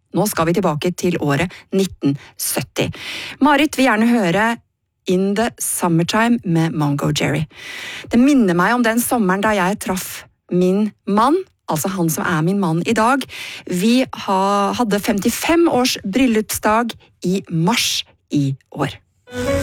Nå skal vi tilbake til året 1970. Marit vil gjerne høre In the Summertime med Mongo Jerry. Det minner meg om den sommeren da jeg traff min mann, altså han som min mann i dag. Vi hadde 55 års bryllupsdag i mars i år.